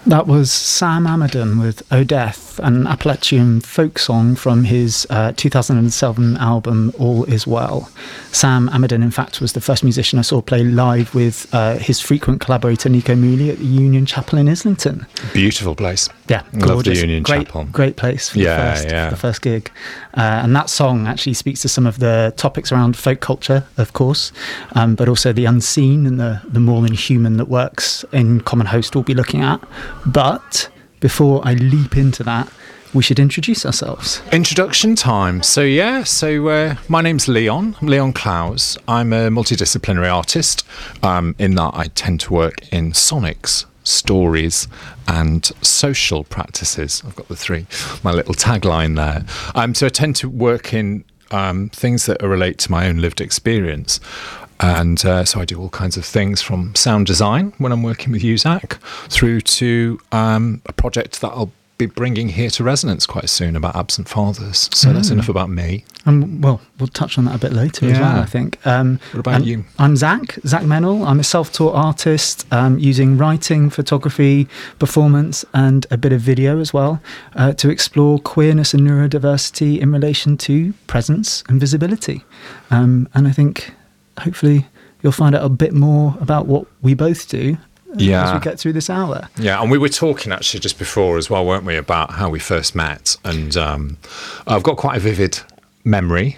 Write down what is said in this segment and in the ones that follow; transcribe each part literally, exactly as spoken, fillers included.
That was Sam Amidon with O Death, an Appalachian folk song from his uh, two thousand seven album All Is Well. Sam Amidon, in fact, was the first musician I saw play live with uh, his frequent collaborator Nico Mooley at the Union Chapel in Islington. Beautiful place. Yeah, gorgeous. Love the Union great, Chapel. Great place for, yeah, the, first, yeah. for the first gig. Uh, and that song actually speaks to some of the topics around folk culture, of course, um, but also the unseen and the, the more than human that works in Common Host we'll be looking at. But before I leap into that, we should introduce ourselves. Introduction time. So yeah, so uh, my name's Leon, Leon Clowes. I'm a multidisciplinary artist um, in that I tend to work in sonics, stories and social practices. I've got the three, my little tagline there. Um, so I tend to work in um, things that relate to my own lived experience. And uh, so I do all kinds of things from sound design when I'm working with U Z A C through to um, a project that I'll be bringing here to Resonance quite soon about absent fathers. So mm. that's enough about me. Um, well, we'll touch on that a bit later yeah. as well, I think. Um, what about you? I'm Zach, Zach Mennell. I'm a self-taught artist um, using writing, photography, performance and a bit of video as well uh, to explore queerness and neurodiversity in relation to presence and visibility. Um, and I think hopefully you'll find out a bit more about what we both do yeah. as we get through this hour. Yeah, and we were talking actually just before as well, weren't we, about how we first met. And um, I've got quite a vivid memory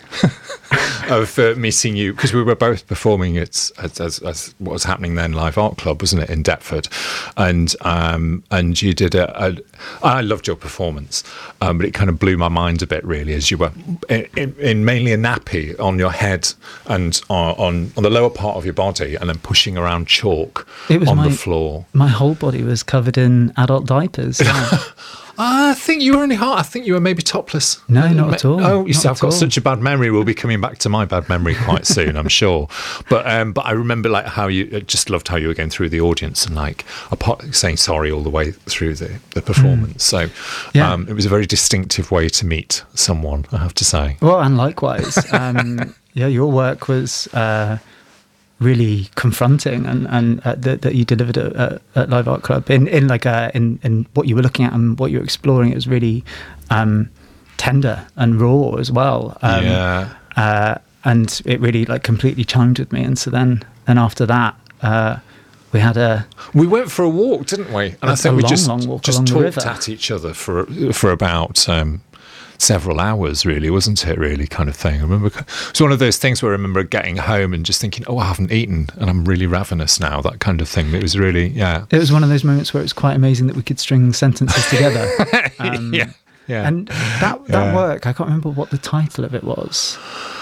of uh, meeting you, because we were both performing at, at as, as what was happening then, Live Art Club, wasn't it, in Deptford, and um, and you did a, a I loved your performance, um, but it kind of blew my mind a bit really, as you were in, in, in mainly a nappy on your head and on, on on the lower part of your body, and then pushing around chalk it was on my, the floor. My whole body was covered in adult diapers. Yeah. I think you were only half. I think you were maybe topless. No, not at all. Oh, you not see, I've got all. such a bad memory. We'll be coming back to my bad memory quite soon, I'm sure. But um, but I remember like how you I just loved how you were going through the audience and like apart, saying sorry all the way through the, the performance. Mm. So yeah. um, it was a very distinctive way to meet someone, I have to say. Well, and likewise, um, yeah, your work was. Uh, really confronting and and uh, that, that you delivered at, at, at Live Art Club in in like a, in in what you were looking at and what you were exploring. It was really um tender and raw as well. Um, yeah uh and it really like completely chimed with me. And so then then after that uh we had a we went for a walk, didn't we? And a, I think we long, just long walk just along talked the river. at each other for for about um several hours, really, wasn't it? Really, kind of thing. I remember it's one of those things where I remember getting home and just thinking, "Oh, I haven't eaten, and I'm really ravenous now." That kind of thing. It was really, yeah. It was one of those moments where it was quite amazing that we could string sentences together. Um, yeah, yeah. And that that yeah. work, I can't remember what the title of it was.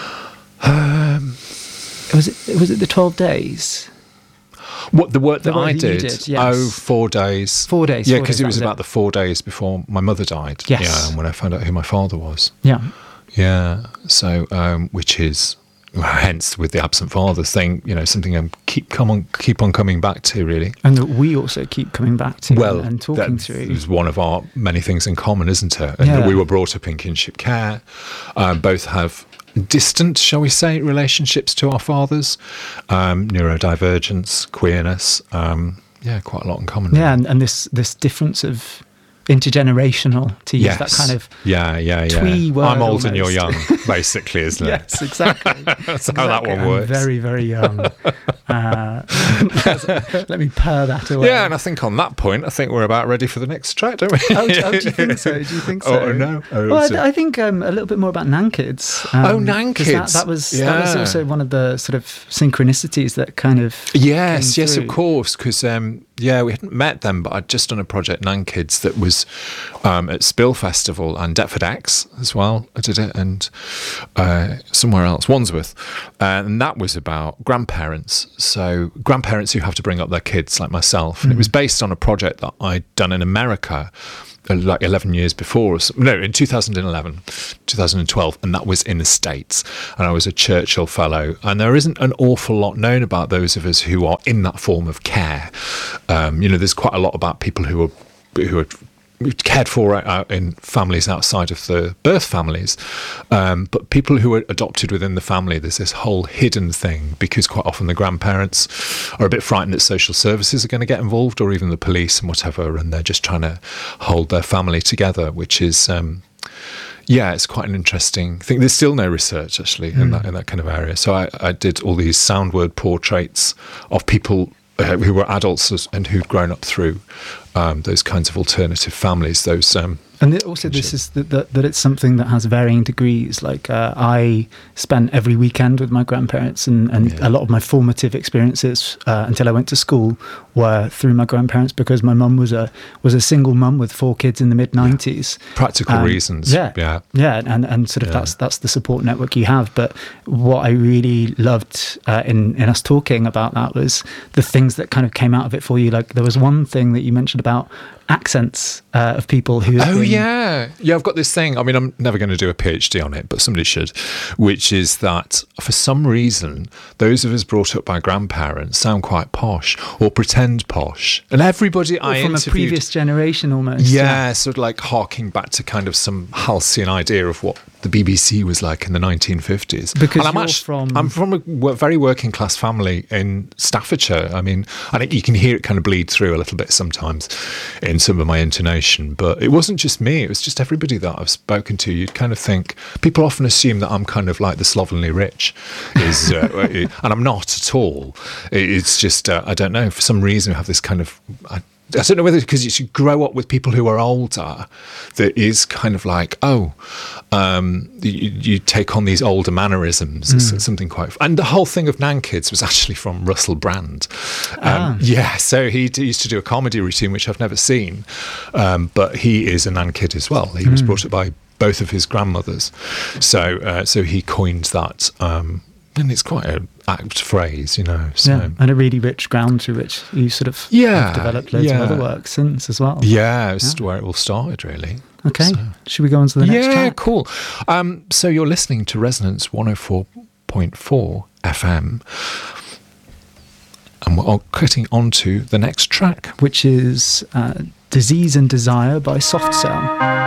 Um, was it was it the twelve days? What the work the that work I that did? did yes. Oh, four days. Four days. Yeah, because it was was about it. the four days before my mother died. Yes. Yeah, and when I found out who my father was. Yeah. Yeah. So, um, which is hence with the absent fathers thing, you know, something I keep come on, keep on coming back to, really. And that we also keep coming back to well, and, and talking that through. is one of our many things in common, isn't it? And Yeah. we were brought up in kinship care. Um, both have distant, shall we say, relationships to our fathers. Um, neurodivergence, queerness. Um, yeah, quite a lot in common. Yeah, and, and this this difference of intergenerational, to use yes. that kind of yeah, yeah, yeah. twee word I'm old and you're almost. young, basically, isn't it? Yes, exactly. That's exactly. how that one I'm works. very, very young. Uh, let me purr that away. Yeah, and I think on that point, I think we're about ready for the next track, don't we? Oh, do, oh, do you think so? Do you think so? Oh, no. Oh, well, so. I, I think um, a little bit more about Nankids. Um, oh, Nankids. That, that was yeah. that was also one of the sort of synchronicities that kind of yes, yes, through. of course, because um, yeah, we hadn't met them, but I'd just done a project Nankids that was um, at Spill Festival and Deptford X as well. I did it, and uh, somewhere else, Wandsworth, and that was about grandparents. So grandparents who have to bring up their kids, like myself, and mm. it was based on a project that I'd done in America. Like eleven years before, or something. No, in two thousand eleven, two thousand twelve, and that was in the States. And I was a Churchill Fellow. And there isn't an awful lot known about those of us who are in that form of care. Um, you know, there's quite a lot about people who are who are cared for uh, in families outside of the birth families, um, but people who are adopted within the family, there's this whole hidden thing, because quite often the grandparents are a bit frightened that social services are going to get involved, or even the police and whatever, and they're just trying to hold their family together, which is um, yeah, it's quite an interesting thing. There's still no research actually mm. in that in that kind of area. So I, I did all these sound word portraits of people uh, who were adults as, and who'd grown up through um, those kinds of alternative families. Those um, and it also this is that, that that it's something that has varying degrees. Like uh, I spent every weekend with my grandparents, and, and yeah. a lot of my formative experiences uh, until I went to school were through my grandparents, because my mum was a was a single mum with four kids in the mid nineties. Yeah. Practical um, reasons. Yeah, yeah, yeah, and and sort of yeah. that's that's the support network you have. But what I really loved uh, in in us talking about that was the things that kind of came out of it for you. Like there was one thing that you mentioned about accents uh, of people who oh been... yeah yeah I've got this thing, I mean, I'm never going to do a PhD on it, but somebody should, which is that for some reason those of us brought up by grandparents sound quite posh or pretend posh, and everybody or I from interviewed, a previous generation almost yeah, yeah sort of like harking back to kind of some halcyon idea of what the B B C was like in the nineteen fifties. Because and I'm you're actually, from I'm from a very working class family in Staffordshire. I mean, I think you can hear it kind of bleed through a little bit sometimes in some of my intonation, but it wasn't just me, it was just everybody that I've spoken to. You'd kind of think, people often assume that I'm kind of like the slovenly rich, is, uh, and I'm not at all. It's just, uh, I don't know, for some reason we have this kind of, I, I don't know whether because you grow up with people who are older, that is kind of like, oh, um, you, you take on these older mannerisms. Mm. It's something quite... And the whole thing of Nan Kids was actually from Russell Brand. Um, ah. Yeah, so he d- used to do a comedy routine, which I've never seen, um, but he is a Nan Kid as well. He mm. was brought up by both of his grandmothers. So, uh, so he coined that... Um, and it's quite an apt phrase, you know. So. Yeah, and a really rich ground through which you sort of yeah, have developed loads yeah. of other work since as well. Yeah, it's yeah. where it all started, really. Okay, so. Should we go on to the next yeah, track? Yeah, cool. Um, so you're listening to Resonance one oh four point four F M, and we're getting on to the next track. Which is uh, Disease and Desire by Soft Cell.